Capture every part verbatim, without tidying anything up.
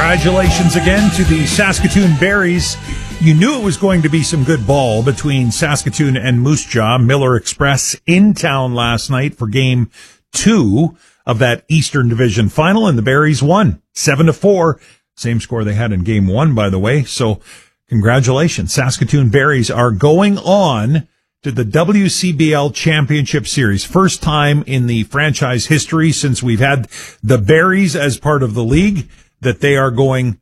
Congratulations again to the Saskatoon Berries. You knew it was going to be some good ball between Saskatoon and Moose Jaw. Miller Express in town last night for game two of that Eastern Division final, and the Berries won seven to four. Same score they had in game one, by the way. So congratulations. Saskatoon Berries are going on to the W C B L Championship Series. First time in the franchise history since we've had the Berries as part of the league that they are going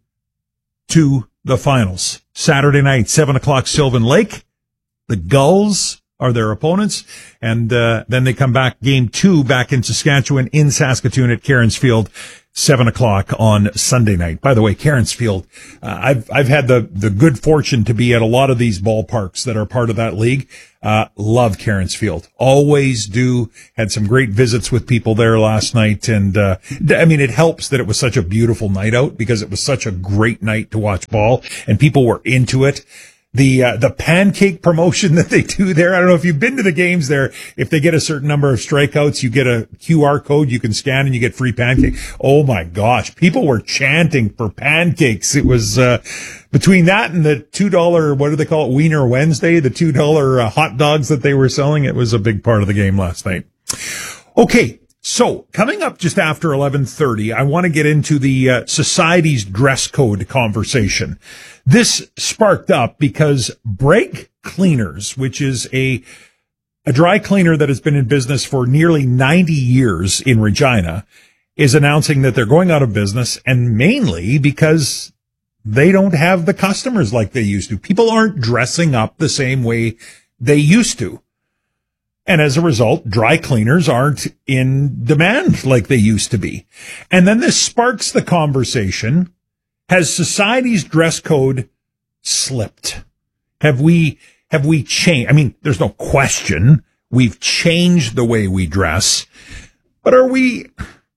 to the finals. Saturday night, seven o'clock, Sylvan Lake. The Gulls are their opponents. And uh, then they come back, game two, back in Saskatchewan, in Saskatoon at Cairns Field, seven o'clock on Sunday night. By the way, Cairns Field, uh, I've I've had the, the good fortune to be at a lot of these ballparks that are part of that league. Uh, love Cairns Field. Always do. Had some great visits with people there last night. And, uh, I mean, it helps that it was such a beautiful night out because it was such a great night to watch ball and people were into it. The, uh, the pancake promotion that they do there. I don't know if you've been to the games there. If they get a certain number of strikeouts, you get a Q R code you can scan and you get free pancake. Oh my gosh. People were chanting for pancakes. It was, uh, between that and the two dollars, what do they call it? Wiener Wednesday, the two dollars uh, hot dogs that they were selling. It was a big part of the game last night. Okay. So coming up just after eleven thirty, I want to get into the uh, society's dress code conversation. This sparked up because Brake Cleaners, which is a a dry cleaner that has been in business for nearly ninety years in Regina, is announcing that they're going out of business, and mainly because they don't have the customers like they used to. People aren't dressing up the same way they used to. And as a result, dry cleaners aren't in demand like they used to be. And then this sparks the conversation. Has society's dress code slipped? Have we, have we changed? I mean, there's no question we've changed the way we dress, but are we,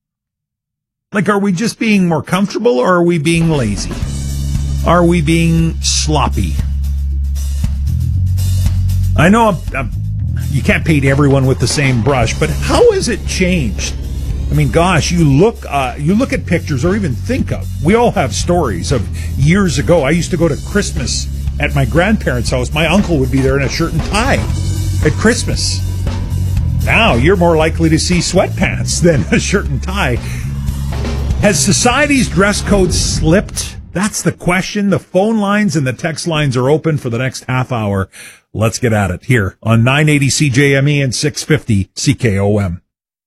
like, are we just being more comfortable or are we being lazy? Are we being sloppy? I know I'm, I'm you can't paint everyone with the same brush, but how has it changed? I mean, gosh, you look, uh, you look at pictures or even think of, we all have stories of years ago. I used to go to Christmas at my grandparents' house. My uncle would be there in a shirt and tie at Christmas. Now you're more likely to see sweatpants than a shirt and tie. Has society's dress code slipped? That's the question. The phone lines and the text lines are open for the next half hour. Let's get at it here on nine eighty C J M E and six fifty C K O M.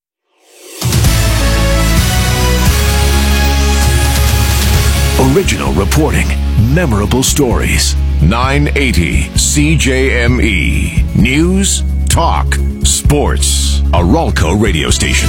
Original reporting, memorable stories. nine eighty C J M E. News, talk, sports. A Ralco radio station.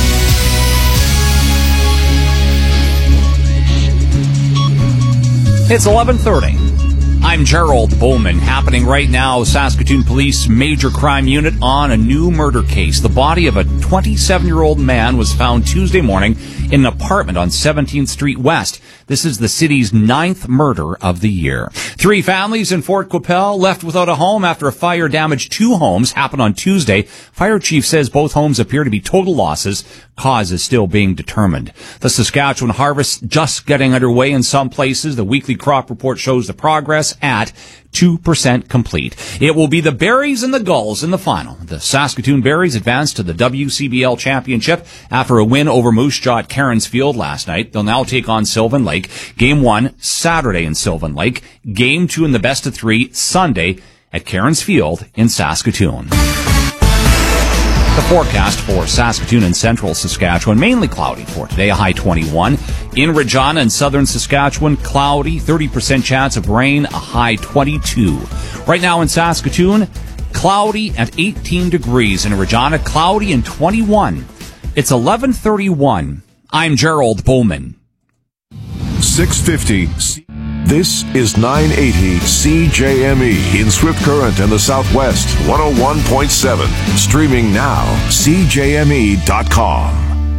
It's eleven thirty. I'm Gerald Bowman. Happening right now, Saskatoon Police Major Crime Unit on a new murder case. The body of a twenty-seven-year-old man was found Tuesday morning in an apartment on seventeenth Street West. This is the city's ninth murder of the year. Three families in Fort Qu'Appelle left without a home after a fire damaged two homes happened on Tuesday. Fire chief says both homes appear to be total losses. Cause is still being determined. The Saskatchewan harvest just getting underway in some places. The weekly crop report shows the progress at two percent complete. It will be the Berries and the Gulls in the final. The Saskatoon Berries advanced to the W C B L Championship after a win over Moose Jaw at Cairns Field last night. They'll now take on Sylvan Lake. Game one, Saturday in Sylvan Lake. Game two in the best of three, Sunday at Cairns Field in Saskatoon. The forecast for Saskatoon and central Saskatchewan, mainly cloudy for today, a high twenty-one. In Regina and southern Saskatchewan, cloudy, thirty percent chance of rain, a high twenty-two. Right now in Saskatoon, cloudy at eighteen degrees. In Regina, cloudy and twenty-one. It's eleven thirty-one. I'm Gerald Bowman. six fifty. This is nine eighty C J M E in Swift Current and the Southwest, one oh one point seven. Streaming now, C J M E dot com.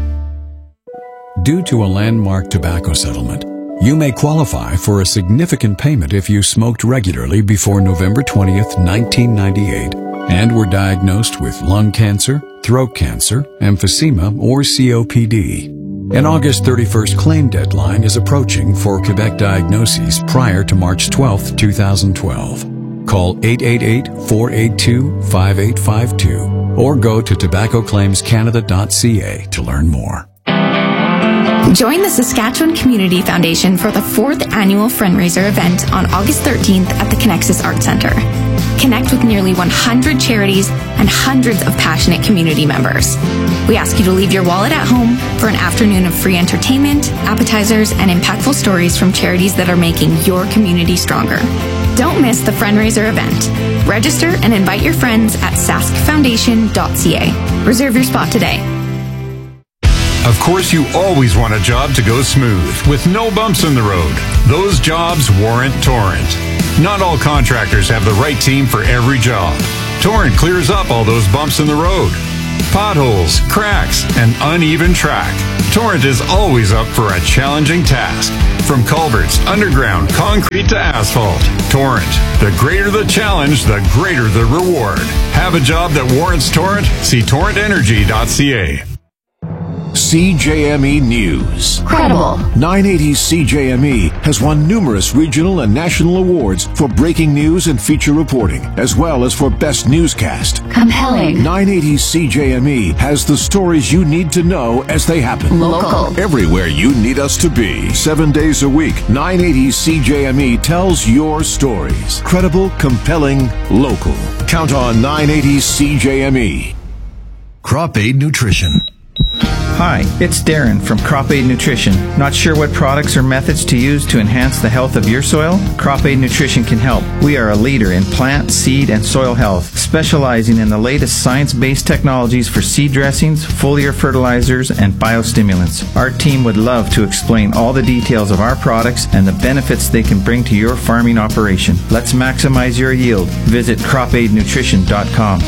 Due to a landmark tobacco settlement, you may qualify for a significant payment if you smoked regularly before November twentieth, nineteen ninety-eight, and were diagnosed with lung cancer, throat cancer, emphysema, or C O P D. An August thirty-first claim deadline is approaching for Quebec diagnoses prior to March twelfth, twenty twelve. Call eight eight eight, four eight two, five eight five two or go to tobacco claims canada dot c a to learn more. Join the Saskatchewan Community Foundation for the fourth annual fundraiser event on August thirteenth at the Connexus Arts Centre. Connect with nearly one hundred charities and hundreds of passionate community members. We ask you to leave your wallet at home for an afternoon of free entertainment, appetizers, and impactful stories from charities that are making your community stronger. Don't miss the fundraiser event. Register and invite your friends at sask foundation dot c a. Reserve your spot today. Of course, you always want a job to go smooth, with no bumps in the road. Those jobs warrant Torrent. Not all contractors have the right team for every job. Torrent clears up all those bumps in the road. Potholes, cracks, and uneven track. Torrent is always up for a challenging task. From culverts, underground, concrete to asphalt. Torrent. The greater the challenge, the greater the reward. Have a job that warrants Torrent? See torrent energy dot c a. C J M E News. Credible. nine eighty C J M E has won numerous regional and national awards for breaking news and feature reporting, as well as for best newscast. Compelling. nine eighty C J M E has the stories you need to know as they happen. Local. Everywhere you need us to be. Seven days a week, nine eighty C J M E tells your stories. Credible, compelling, local. Count on nine eighty C J M E. Crop Aid Nutrition. Hi, it's Darren from Crop Aid Nutrition. Not sure what products or methods to use to enhance the health of your soil? Crop Aid Nutrition can help. We are a leader in plant, seed, and soil health, specializing in the latest science-based technologies for seed dressings, foliar fertilizers, and biostimulants. Our team would love to explain all the details of our products and the benefits they can bring to your farming operation. Let's maximize your yield. Visit crop aid nutrition dot com.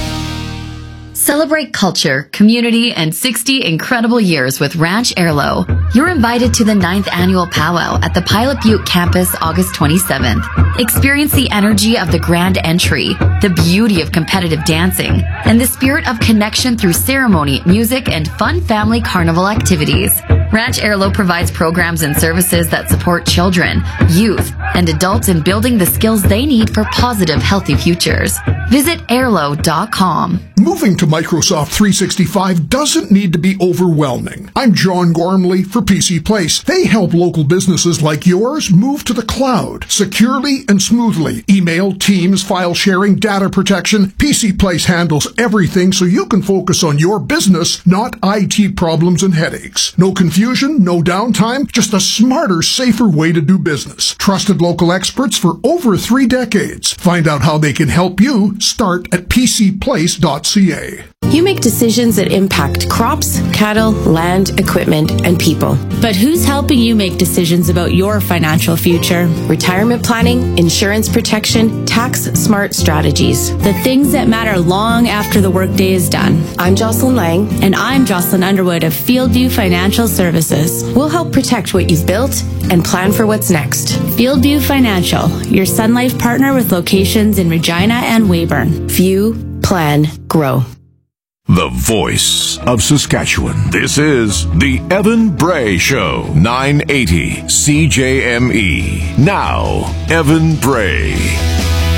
Celebrate culture, community, and sixty incredible years with Ranch Airlo. You're invited to the ninth annual powwow at the Pilot Butte campus August twenty-seventh. Experience the energy of the grand entry, the beauty of competitive dancing, and the spirit of connection through ceremony, music, and fun family carnival activities. Ranch Airlo provides programs and services that support children, youth, and adults in building the skills they need for positive, healthy futures. Visit airlo dot com. Moving to Microsoft three sixty-five doesn't need to be overwhelming. I'm John Gormley for P C Place. They help local businesses like yours move to the cloud securely and smoothly. Email, Teams, file sharing, data protection. P C Place handles everything so you can focus on your business, not I T problems and headaches. No confusion, no downtime, just a smarter, safer way to do business. Trusted local experts for over three decades. Find out how they can help you. Start at p c place dot c a. You make decisions that impact crops, cattle, land, equipment, and people. But who's helping you make decisions about your financial future? Retirement planning, insurance protection, tax-smart strategies. The things that matter long after the workday is done. I'm Jocelyn Lang. And I'm Jocelyn Underwood of Fieldview Financial Services. We'll help protect what you've built and plan for what's next. Fieldview Financial, your Sun Life partner with locations in Regina and Weyburn. View, plan, grow. The voice of Saskatchewan. This is the Evan Bray Show, nine eighty C J M E. Now, Evan Bray.